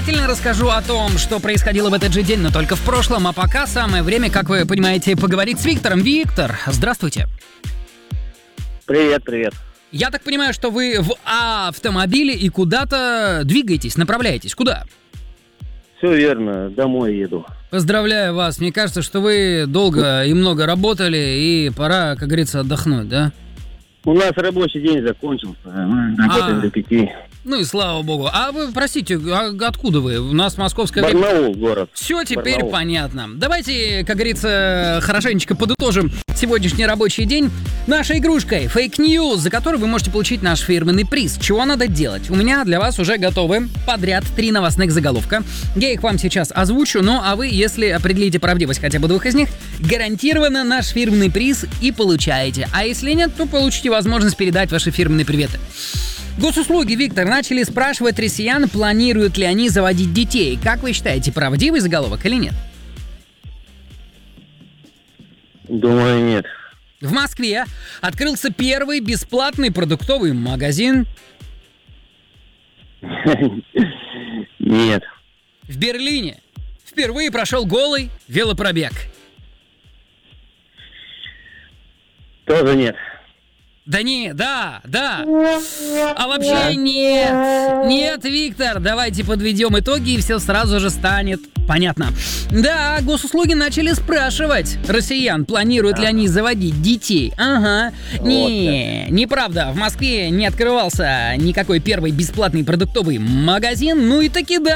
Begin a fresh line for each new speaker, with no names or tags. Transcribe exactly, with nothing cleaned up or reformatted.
Расскажу о том, что происходило в этот же день, но только в прошлом. А пока самое время, как вы понимаете, поговорить с Виктором. Виктор, здравствуйте.
Привет, привет.
Я так понимаю, что вы в автомобиле и куда-то двигаетесь, направляетесь. Куда?
Все верно, домой еду.
Поздравляю вас. Мне кажется, что вы долго и много работали, и пора, как говорится, отдохнуть, да?
У нас рабочий день закончился, мы работаем
А.
до пяти.
Ну и слава богу. А вы, простите, а откуда вы? У нас московское время.
Барнаул город.
Все теперь
Барнаул.
понятно. Давайте, как говорится, хорошенечко подытожим сегодняшний рабочий день нашей игрушкой Fake News, за которую вы можете получить наш фирменный приз. Чего надо делать? У меня для вас уже готовы подряд три новостных заголовка. Я их вам сейчас озвучу, ну а вы, если определите правдивость хотя бы двух из них, гарантированно наш фирменный приз и получаете. А если нет, то получите возможность передать ваши фирменные приветы. Госуслуги, Виктор, начали спрашивать россиян, планируют ли они заводить детей. Как вы считаете, правдивый заголовок или нет?
Думаю, нет.
В Москве открылся первый бесплатный продуктовый магазин.
Нет.
В Берлине впервые прошел голый велопробег.
Тоже нет.
Да не, да, да. А вообще нет. Нет, Виктор, давайте подведем итоги, и все сразу же станет понятно. Да, госуслуги начали спрашивать россиян, планируют ли они заводить детей. Ага. Не, неправда. В Москве не открывался никакой первый бесплатный продуктовый магазин. Ну и таки да.